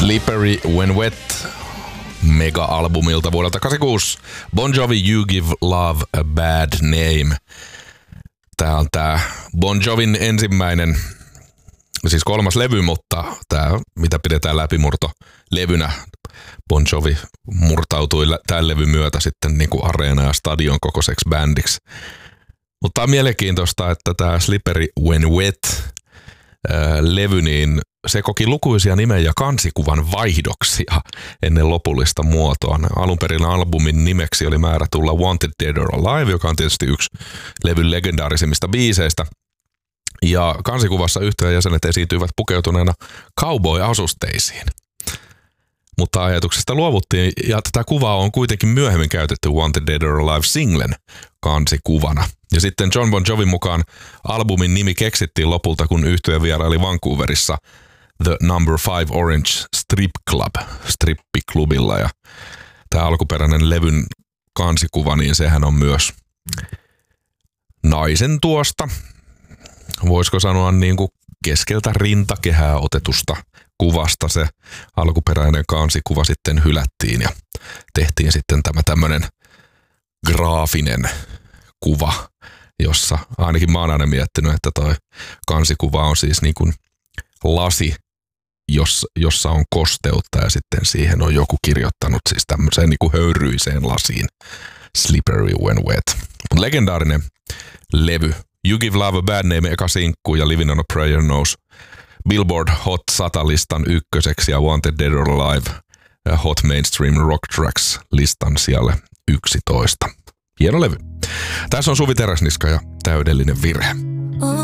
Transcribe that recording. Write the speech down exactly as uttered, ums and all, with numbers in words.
Slippery When Wet mega-albumilta vuodelta kahdeksankymmentäkuusi. Bon Jovi, You Give Love a Bad Name. Tää on tää Bon Jovin ensimmäinen, siis kolmas levy, mutta tää, mitä pidetään läpimurto-levynä. Bon Jovi murtautui tämän levyn myötä sitten niin kuin areena- ja stadion kokoiseksi bändiksi. Mutta on mielenkiintoista, että tämä Slippery When Wet ää, levy, niin se koki lukuisia nimen ja kansikuvan vaihdoksia ennen lopullista muotoa. Alun perin albumin nimeksi oli määrä tulla Wanted Dead or Alive, joka on tietysti yksi levyn legendaarisimmista biiseistä. Ja kansikuvassa yhtiön jäsenet esiintyivät pukeutuneena cowboy-asusteisiin. Mutta ajatuksesta luovuttiin, ja tätä kuvaa on kuitenkin myöhemmin käytetty Wanted Dead or Alive-singlen kansikuvana. Ja sitten John Bon Jovin mukaan albumin nimi keksittiin lopulta, kun yhtye vieraili Vancouverissa The Number Five Orange Strip Club, strippiklubilla. Ja tämä alkuperäinen levyn kansikuva, niin sehän on myös naisen tuosta, voisiko sanoa niin kuin keskeltä rintakehää otetusta kuvasta. Se alkuperäinen kansikuva sitten hylättiin ja tehtiin sitten tämä tämmöinen graafinen kuva, jossa ainakin mä oon aina miettinyt, että toi kansikuva on siis niin kuin lasi, jossa, jossa on kosteutta ja sitten siihen on joku kirjoittanut siis tämmöiseen niin kuin höyryiseen lasiin Slippery When Wet. Mutta legendaarinen levy. You Give Love a Bad Name, eka sinkku, ja Living on a Prayer nousi Billboard Hot sata-listan ykköseksi ja Wanted Dead or Alive Hot Mainstream Rock Tracks listan sijalle yksitoista. Hieno levy. Tässä on Suvi Teräsniska ja Täydellinen virhe.